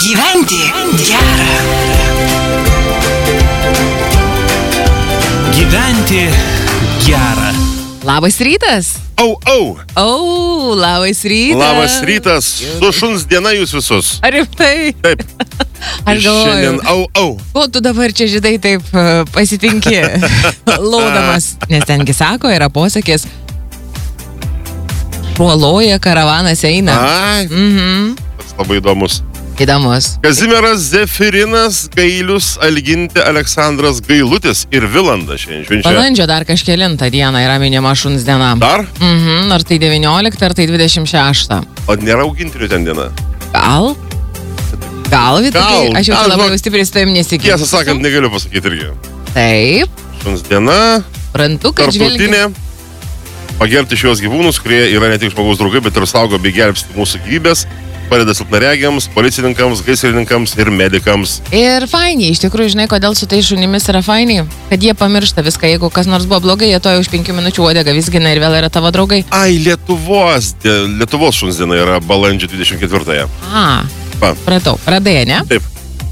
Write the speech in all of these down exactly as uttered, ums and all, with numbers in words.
Gyventi gera. Gyventi gera. Labas rytas. Au, au. Au, labas rytas. Labas rytas. Su šuns diena jūs visus. Ar rimtai? Taip. Aš galvoju. Šiandien au, au. Ko tu dabar čia žydai taip uh, pasitinki, laudamas? Nes tengi sako, yra posakis. Šuoloja, karavanas eina. Ai, Mhm. tas labai įdomus. Įdomus. Kazimieras Zefirinas, Gailius, Algintė, Aleksandras Gailutis ir Vilanda šiandien švenčia. Balandžio dar kažkelintą dieną yra minima šuns diena. Dar? Mhm, ar tai devynioliktą, ar tai dvidešimt šeštą. O nėra augintinių ten diena? Gal? Gal, Vytukai? Gal, Aš jau gal, labai žinok, jau stipriai su tavim nesigilinsiu. Tiesą sakant, negaliu pasakyti irgi. Taip. Šuns diena, Rantu, kad žvelgi. tarptautinė. Pagerbti šios gyvūnus, kurie yra ne tik žmogaus draugai, bet ir saugo bei gelbsti mūsų gyvybės. Padeda silpnaregiams, policininkams, gaisrininkams ir medikams. Ir fainiai, iš tikrųjų, žinai, kodėl su tais šunimis yra fainiai? Kad jie pamiršta viską, jeigu kas nors buvo blogai, jie to jau už penkių minučių uodegą visgina ir vėl yra tavo draugai. Ai, Lietuvos, Lietuvos šuns diena yra balandžio dvidešimt ketvirtąją. A, Va. pratau, pradėjai, ne? Taip.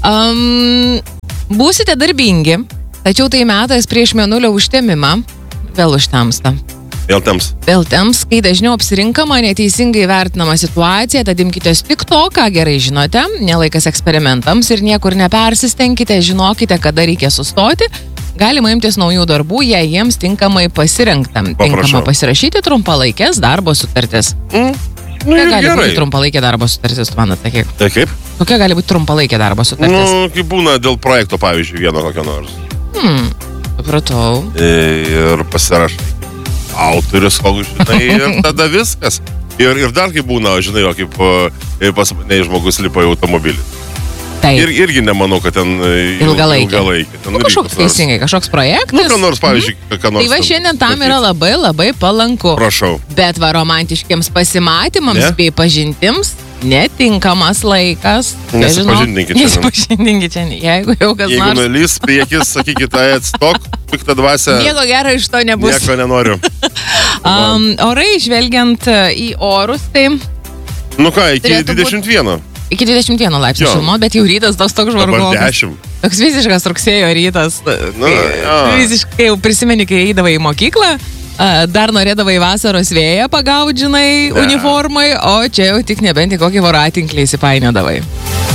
Um, būsite darbingi, tačiau tai metas prieš mėnulio užtemimą, vėl užtemsta. Vėl tams. Vėl temps, kai dažniau apsirinkama neteisingai vertinama situacija, tad imkitės tik to, ką gerai žinote, nelaikas eksperimentams ir niekur nepersistengkite, žinokite, kada reikia sustoti. Galima imtis naujų darbų, jei jiems tinkamai pasirinktam. Tinkama pasirašyti trumpalaikės darbo sutartis. Mm. Nu, Kokia gali gerai. būti trumpalaikė darbo sutartis, tu man atsakyk? Tai kaip? Kokia gali būti trumpalaikė darbo sutartis? Nu, kaip būna dėl projekto, pavyzdžiui, vieno kokio nors. Hmm, supratau. Ir pasirašai. Autorius, kol žinai, ir tada viskas. Ir, ir dar kaip būna, žinai, o kaip e, pas mane žmogus lipa į automobilį. Taip. Ir irgi nemanau, kad ten e, Ilgalaikė. ilgalaikė. Ten Nu, irgi kažkoks kas nors- teisingai, kažkoks projektas. Nu, ką nors, pavyzdžiui, ką nors. Tai va ten šiandien tam sakyt. yra labai labai palanku. Prašau. Bet va romantiškiams pasimatymams Ne? bei pažintims netinkamas laikas. Nesipažindinkit šiandien. Nesipažindinkit šiandien. Jeigu jau kas Jeigu nors. nulys priekis, sakykit, tai atstok, piktą dvasę. Nieko gero iš to nebus. Nieko nenoriu. Um, orai, žvelgiant uh, į orus, tai Nu ką, iki Turėtų būt- dvidešimt vieno. iki dvidešimt vieno laipsnių Jo. šilumos, bet jau rytas toks toks Dabar žvargokas. dešimt. Toks visiškas rugsėjo rytas. Nu, Kai- jo. Visiškai jau prisimeni, kai eidavai į mokyklą, a, dar norėdavai vasaros vėją pagaudžinai Ne. uniformai, o čia jau tik nebent į kokį voratinklį įsipainiodavai.